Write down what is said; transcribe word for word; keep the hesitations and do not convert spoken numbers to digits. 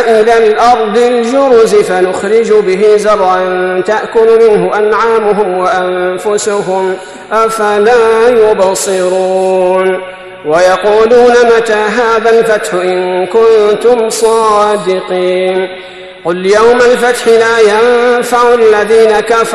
إلى الأرض الجرز فنخرج به زرعا تأكل منه أنعامهم وأنفسهم أفلا يبصرون ويقولون متى هذا الفتح إن كنتم صادقين قل يوم الفتح لا ينفع الذين كفروا